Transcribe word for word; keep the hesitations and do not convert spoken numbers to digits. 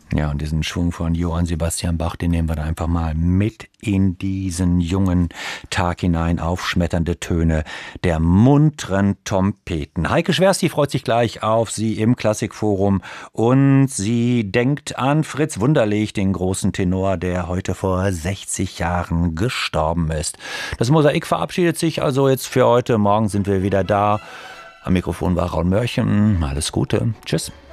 Ja, und diesen Schwung von Johann Sebastian Bach, den nehmen wir da einfach mal mit in diesen jungen Tag hinein. Aufschmetternde Töne der munteren Trompeten. Heike Schwersti freut sich gleich auf Sie im Klassikforum und sie denkt an Fritz Wunderlich, den großen Tenor, der heute vor sechzig Jahren gestorben ist. Das Mosaik verabschiedet sich also jetzt für heute. Morgen sind wir wieder da. Am Mikrofon war Raul Mörchen. Alles Gute. Tschüss.